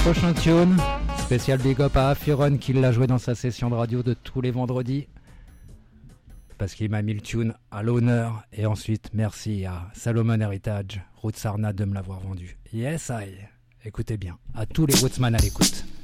prochain tune, spécial big up à Afiron qui l'a joué dans sa session de radio de tous les vendredis. Parce qu'il m'a mis le tune à l'honneur. Et ensuite, merci à Salomon Heritage, Roots Arna de me l'avoir vendu. Yes, I. Écoutez bien, à tous les Rootsman à l'écoute.